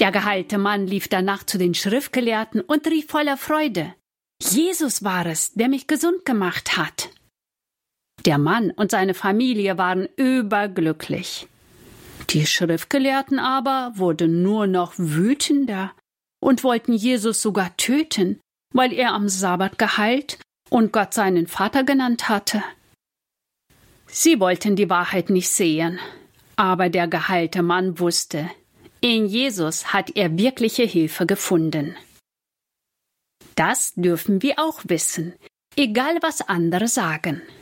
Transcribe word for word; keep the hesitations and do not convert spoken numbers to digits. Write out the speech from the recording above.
Der geheilte Mann lief danach zu den Schriftgelehrten und rief voller Freude: Jesus war es, der mich gesund gemacht hat. Der Mann und seine Familie waren überglücklich. Die Schriftgelehrten aber wurden nur noch wütender und wollten Jesus sogar töten, weil er am Sabbat geheilt und Gott seinen Vater genannt hatte. Sie wollten die Wahrheit nicht sehen, aber der geheilte Mann wusste, in Jesus hat er wirkliche Hilfe gefunden. Das dürfen wir auch wissen, egal was andere sagen.